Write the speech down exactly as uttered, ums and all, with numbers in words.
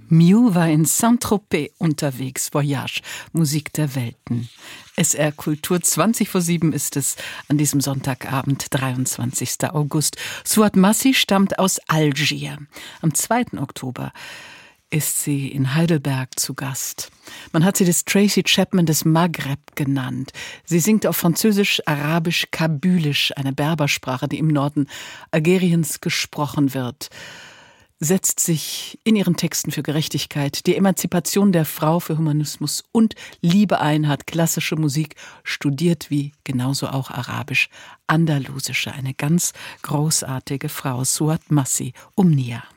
Miu war in Saint-Tropez unterwegs, Voyage, Musik der Welten. S R Kultur, zwanzig vor sieben ist es an diesem Sonntagabend, dreiundzwanzigster August. Suad Massi stammt aus Algier. Am zweiten Oktober ist sie in Heidelberg zu Gast. Man hat sie das Tracy Chapman des Maghreb genannt. Sie singt auf Französisch, Arabisch, Kabylisch, eine Berbersprache, die im Norden Algeriens gesprochen wird. Setzt sich in ihren Texten für Gerechtigkeit, die Emanzipation der Frau, für Humanismus und Liebe ein, hat klassische Musik studiert, wie genauso auch Arabisch, Andalusische. Eine ganz großartige Frau, Suad Massi, Umnia.